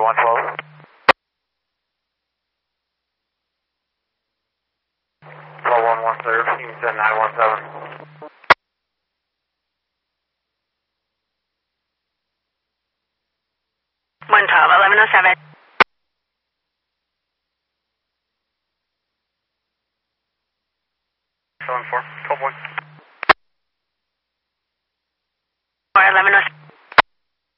112. 112, you said 917. One 1107. 74, 12 1. 1107.